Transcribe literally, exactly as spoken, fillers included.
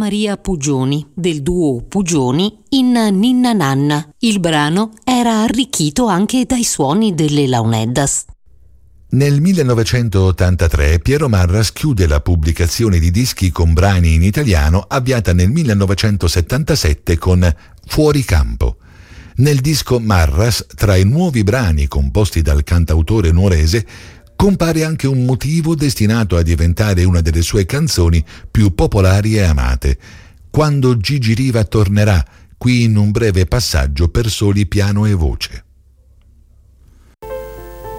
Maria Pugioni, del duo Pugioni, in Ninna Nanna. Il brano era arricchito anche dai suoni delle Launeddas. Nel millenovecentottantatré Piero Marras chiude la pubblicazione di dischi con brani in italiano avviata nel millenovecentosettantasette con Fuori campo. Nel disco Marras, tra i nuovi brani composti dal cantautore nuorese, compare anche un motivo destinato a diventare una delle sue canzoni più popolari e amate, Quando Gigi Riva tornerà, qui in un breve passaggio per soli piano e voce.